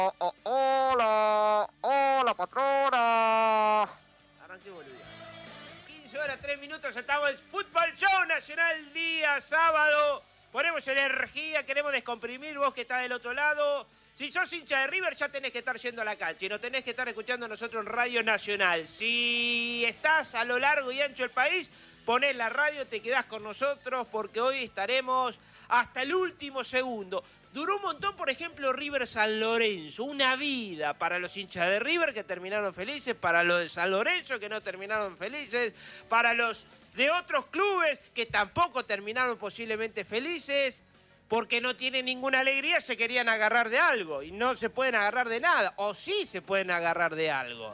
Hola, hola patrona. Arranqué boludeando. 15 horas, 3 minutos, estamos en Fútbol Show Nacional, día sábado. Ponemos energía, queremos descomprimir, vos que estás del otro lado. Si sos hincha de River, ya tenés que estar yendo a la cancha y no tenés que estar escuchando a nosotros en Radio Nacional. Si estás a lo largo y ancho del país, ponés la radio, te quedás con nosotros porque hoy estaremos hasta el último segundo. Duró un montón, por ejemplo, River San Lorenzo. Una vida para los hinchas de River que terminaron felices, para los de San Lorenzo que no terminaron felices, para los de otros clubes que tampoco terminaron posiblemente felices, porque no tienen ninguna alegría, se querían agarrar de algo y no se pueden agarrar de nada, o sí se pueden agarrar de algo.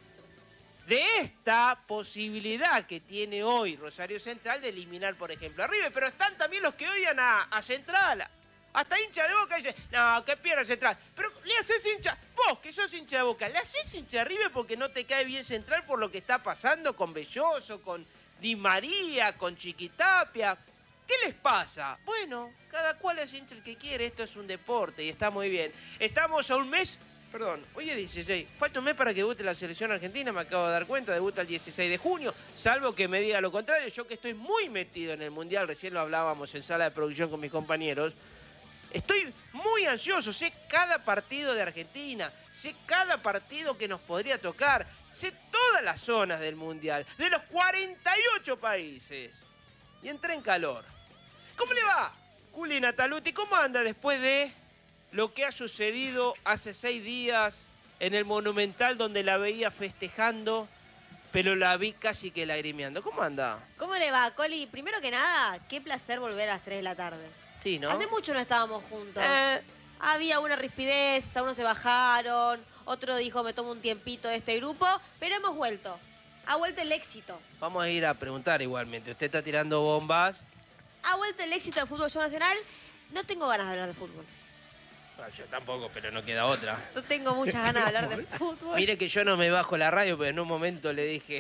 De esta posibilidad que tiene hoy Rosario Central de eliminar, por ejemplo, a River, pero están también los que odian a Central. Hasta hincha de Boca dice, no, que pierda Central. Pero le haces hincha, vos que sos hincha de Boca, le haces hincha a River porque no te cae bien Central por lo que está pasando con Belloso, con Di María, con Chiquitapia. ¿Qué les pasa? Bueno, cada cual es hincha el que quiere, esto es un deporte y está muy bien. Estamos a un mes, perdón, hoy es 16, falta un mes para que debute la selección argentina, me acabo de dar cuenta, debuta el 16 de junio, salvo que me diga lo contrario, yo que estoy muy metido en el Mundial, recién lo hablábamos en sala de producción con mis compañeros, estoy muy ansioso, sé cada partido de Argentina, sé cada partido que nos podría tocar, sé todas las zonas del Mundial, de los 48 países. Y entré en calor. ¿Cómo le va, Juli Nataluti? ¿Cómo anda después de lo que ha sucedido hace 6 días en el Monumental donde la veía festejando, pero la vi casi que lagrimeando? ¿Cómo anda? ¿Cómo le va, Coli? Primero que nada, qué placer volver a las 3 de la tarde. Sí, ¿no? Hace mucho no estábamos juntos. Había una rispidez, algunos se bajaron, otro dijo me tomo un tiempito de este grupo, pero hemos vuelto. Ha vuelto el éxito. Vamos a ir a preguntar igualmente. Usted está tirando bombas. Ha vuelto el éxito del fútbol nacional. No tengo ganas de hablar de fútbol. No, yo tampoco, pero no queda otra. No tengo muchas ganas de hablar de fútbol. Mire que yo no me bajo la radio, pero en un momento le dije...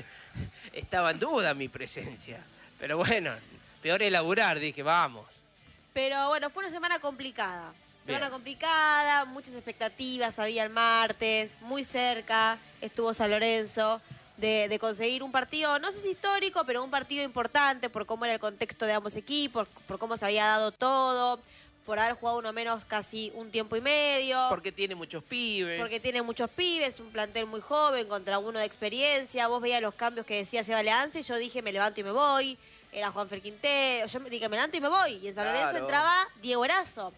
estaba en duda mi presencia. Pero bueno, peor es laburar, dije, vamos. Pero bueno, fue una semana complicada. Bien. Semana complicada, muchas expectativas, había el martes, muy cerca, estuvo San Lorenzo, de conseguir un partido, no sé si histórico, pero un partido importante por cómo era el contexto de ambos equipos, por cómo se había dado todo, por haber jugado uno menos casi un tiempo y medio. Porque tiene muchos pibes. Porque tiene muchos pibes, un plantel muy joven contra uno de experiencia. Vos veías los cambios que decía Seba Leance y yo dije me levanto y me voy. Era Juanfer Quintero, yo me dije me levanto y me voy. Y en San Lorenzo entraba Diego Erazo.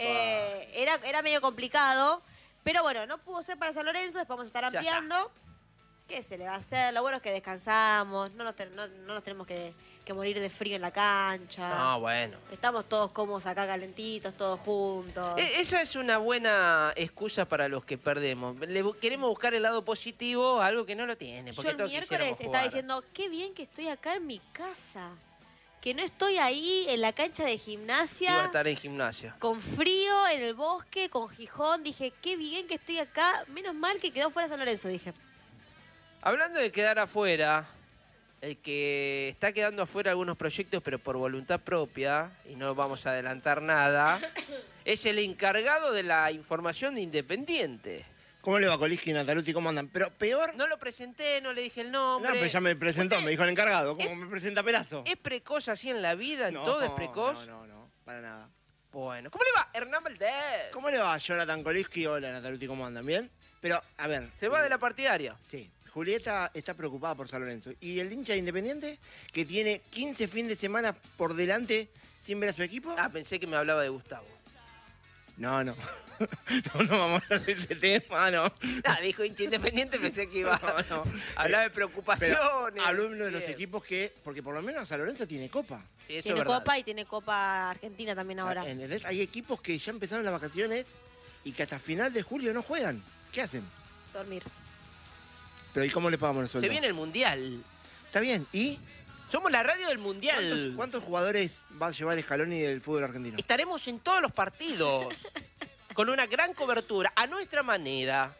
Era medio complicado, pero bueno, no pudo ser para San Lorenzo, después vamos a estar ampliando. ¿Qué se le va a hacer? Lo bueno es que descansamos, no nos tenemos que morir de frío en la cancha. No, bueno. Estamos todos cómodos acá calentitos, todos juntos. Esa es una buena excusa para los que perdemos. Queremos buscar el lado positivo, algo que no lo tiene. Porque yo el todos miércoles quisiéramos estaba jugar. diciendo, qué bien que estoy acá en mi casa. Que no estoy ahí en la cancha de gimnasia. Iba a estar en gimnasia. Con frío, en el bosque, con Gijón. Dije, qué bien que estoy acá. Menos mal que quedó fuera San Lorenzo, dije. Hablando de quedar afuera, el que está quedando afuera algunos proyectos, pero por voluntad propia, y no vamos a adelantar nada, es el encargado de la información de Independiente. ¿Cómo le va, Coliski y Nataluti? ¿Cómo andan? Pero peor... No lo presenté, no le dije el No, nombre. pero ya me presentó, ¿Usted me dijo el encargado. ¿Cómo me presenta Pelazo? ¿Es precoz así en la vida? ¿En No, todo es precoz? No, para nada. Bueno, ¿cómo le va, Hernán Valdés? ¿Cómo le va, Jonathan Coliski? Hola, Nataluti, ¿cómo andan? ¿Bien? Pero, a ver... Se va de la partidaria. Sí. Julieta está preocupada por San Lorenzo. ¿Y el hincha de Independiente, que tiene 15 fines de semana por delante sin ver a su equipo? Ah, pensé que me hablaba de Gustavo. No. no vamos a hablar de ese tema, no. Ah, dijo hincha Independiente, pensé que iba No. a hablar de preocupaciones. Habló uno de los Bien. equipos que... Porque por lo menos San Lorenzo tiene Copa. Sí, eso Tiene es verdad. Copa y tiene Copa Argentina también ahora. ¿Entendés? Hay equipos que ya empezaron las vacaciones y que hasta final de julio no juegan. ¿Qué hacen? Dormir. Pero ¿y cómo le pagamos los Se sueldos? viene el Mundial. Está bien. ¿Y Somos la radio del Mundial. cuántos jugadores va a llevar Scaloni del fútbol argentino? Estaremos en todos los partidos. Con una gran cobertura, a nuestra manera.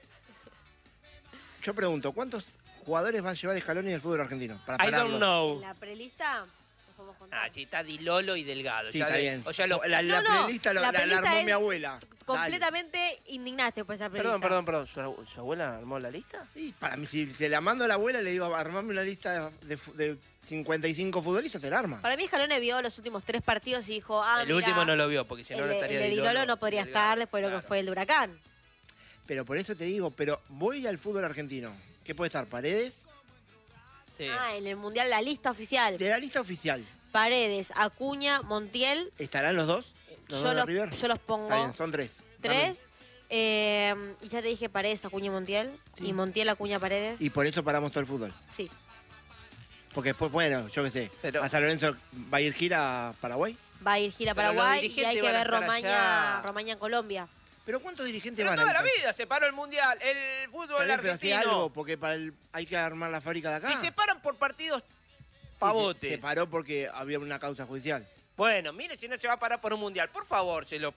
Yo pregunto, ¿cuántos jugadores va a llevar Scaloni del fútbol argentino? I don't know. En la prelista podemos contar. Ah, sí, está Di Lolo y Delgado. Sí, Ya está de- bien. O ya lo... La No, playlist la playlist armó es mi abuela. Completamente indignaste por esa pregunta. Perdón. ¿Su abuela armó la lista? Y para mí, si se la mando a la abuela, le digo, armame una lista de 55 futbolistas, se la arma. Para mí Scaloni vio los últimos 3 partidos y dijo, El mira, último no lo vio, porque si no, no estaría el de Di Lolo no podría Delgado. estar después de lo Claro. que fue el de Huracán. Pero por eso te digo, pero voy al fútbol argentino. ¿Qué puede estar? Paredes. Sí. Ah, en el Mundial, la lista oficial. De la lista oficial, Paredes, Acuña, Montiel. ¿estarán los dos? ¿Los dos de River? Yo los pongo Está bien, son 3. 3. Y ya te dije Paredes, Acuña y Montiel. Sí. Y Montiel, Acuña, Paredes. Y por eso paramos todo el fútbol. Sí. Porque después, bueno, yo qué sé, Pero- a San Lorenzo va a ir gira a Paraguay. Va a ir gira a Pero los Paraguay y hay dirigentes que van a ver estar allá. Romaña en Colombia. ¿Pero cuántos dirigentes Pero van toda la a ir? vida se paró el Mundial, el fútbol Está bien, pero si argentino. algo, porque hay que armar la fábrica de acá. Y se paran por partidos Sí, pavotes. se paró porque había una causa judicial. Bueno, mire si no se va a parar por un Mundial. Por favor, se lo